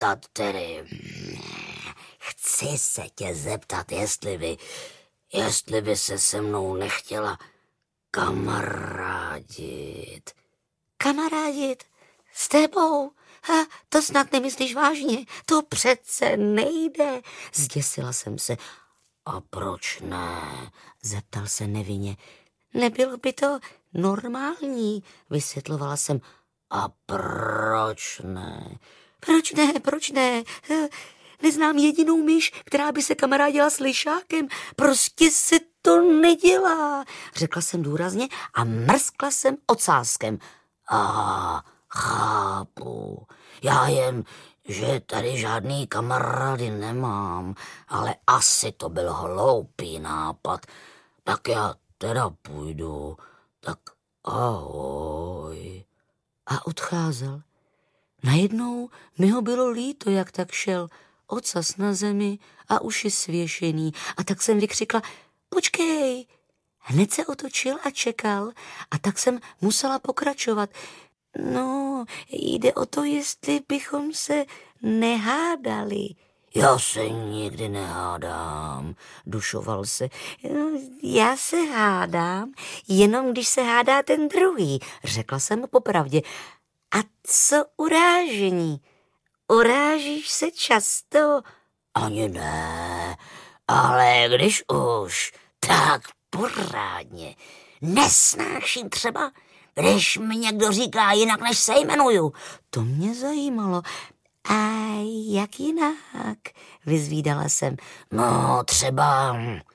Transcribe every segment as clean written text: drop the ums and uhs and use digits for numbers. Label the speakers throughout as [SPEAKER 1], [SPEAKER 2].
[SPEAKER 1] zeptat tedy. Chci se tě zeptat, jestli by se mnou nechtěla kamarádit.
[SPEAKER 2] Kamarádit? S tebou? To snad nemyslíš vážně? To přece nejde. Zděsila jsem se.
[SPEAKER 1] A proč ne?
[SPEAKER 2] Zeptal se nevinně. Nebylo by to normální, vysvětlovala jsem.
[SPEAKER 1] A proč ne?
[SPEAKER 2] Proč ne? Neznám jedinou myš, která by se kamarádila s lišákem. Prostě se to nedělá, řekla jsem důrazně a mrskla jsem ocáskem.
[SPEAKER 1] Chápu. Já jen, že tady žádný kamarády nemám, ale asi to byl hloupý nápad. Tak já teda půjdu. Tak ahoj.
[SPEAKER 2] A odcházel. Najednou mi ho bylo líto, jak tak šel. Ocas na zemi a uši svěšený. A tak jsem vykřikla, počkej. Hned se otočil a čekal. A tak jsem musela pokračovat. No, jde o to, jestli bychom se nehádali.
[SPEAKER 1] Já se nikdy nehádám, dušoval se.
[SPEAKER 2] Já se hádám, jenom když se hádá ten druhý, řekla jsem popravdě. A co urážení? Urážíš se často?
[SPEAKER 1] Ani ne, ale když už, tak porádně. Nesnáším třeba, když mi někdo říká jinak, než se jmenuju.
[SPEAKER 2] To mě zajímalo. A jak jinak? Vyzvídala jsem.
[SPEAKER 1] No, třeba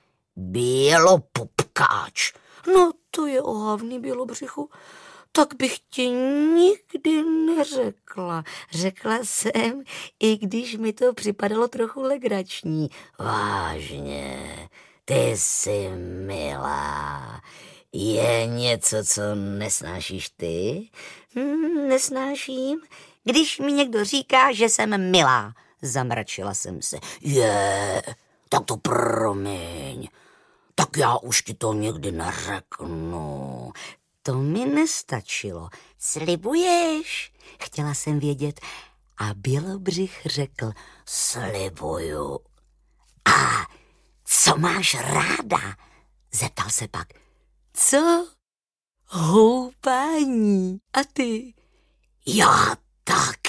[SPEAKER 1] bělopupkáč.
[SPEAKER 2] No, to je ohavný, Bělobřichu. Tak bych ti nikdy neřekla. Řekla jsem, i když mi to připadalo trochu legrační.
[SPEAKER 1] Vážně, ty jsi milá. Je něco, co nesnášíš ty?
[SPEAKER 2] Nesnáším, když mi někdo říká, že jsem milá. Zamračila jsem se.
[SPEAKER 1] Tak to promiň. Tak já už ti to nikdy neřeknu.
[SPEAKER 2] To mi nestačilo. Slibuješ? Chtěla jsem vědět. A Bělobřich řekl,
[SPEAKER 1] slibuju.
[SPEAKER 2] A co máš ráda? Zeptal se pak. Co? Houpání. A ty?
[SPEAKER 1] Já tak.